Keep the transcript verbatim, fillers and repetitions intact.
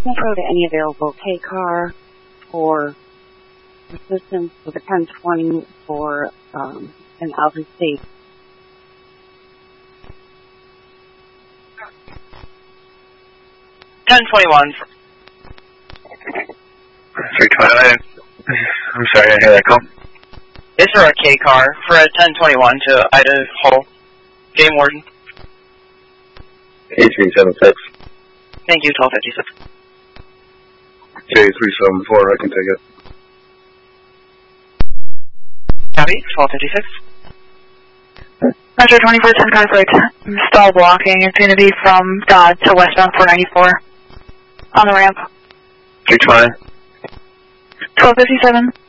Metro to any available K car for assistance with a ten twenty for um, an out-of-state. ten twenty-one. three twenty-nine. I'm sorry, I didn't hear that call. Is there a K car for a ten twenty-one to Idaho Game Warden? A three seven six. Thank you, twelve fifty-six. J three seven four, I can take it. Copy, twelve fifty-six. Metro twenty-four ten conflict. Stall blocking. It's going to be from Dodge to westbound four ninety-four. On the ramp. three twenty. twelve fifty-seven.